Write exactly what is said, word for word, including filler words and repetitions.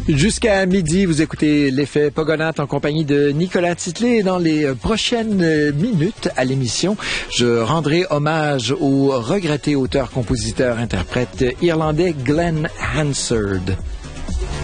Jusqu'à midi, vous écoutez l'effet Pogonat en compagnie de Nicolas Titley. Dans les prochaines minutes à l'émission, je rendrai hommage au regretté auteur, compositeur, interprète irlandais Glenn Hansard.